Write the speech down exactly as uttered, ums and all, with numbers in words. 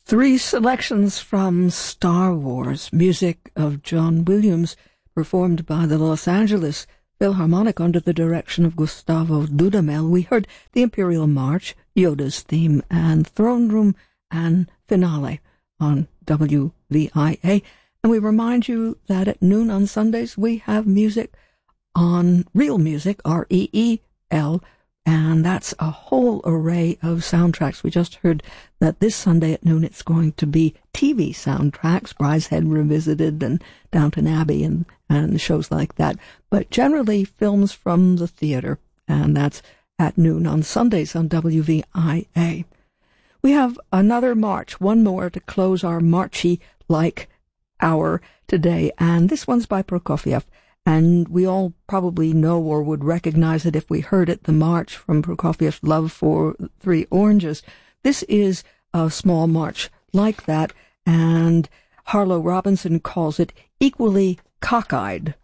Three selections from Star Wars, music of John Williams, performed by the Los Angeles Philharmonic under the direction of Gustavo Dudamel. We heard the Imperial March, Yoda's theme, and Throne Room and Finale on W V I A. And we remind you that at noon on Sundays we have music on Real Music, R E E L, and that's a whole array of soundtracks. We just heard that this Sunday at noon it's going to be T V soundtracks, Brideshead Revisited and Downton Abbey and, and shows like that. But generally films from the theater, and that's at noon on Sundays on W V I A. We have another march, one more to close our marchy-like hour today, and this one's by Prokofiev. And we all probably know or would recognize it if we heard it, the march from Prokofiev's Love for Three Oranges. This is a small march like that, and Harlow Robinson calls it equally cockeyed.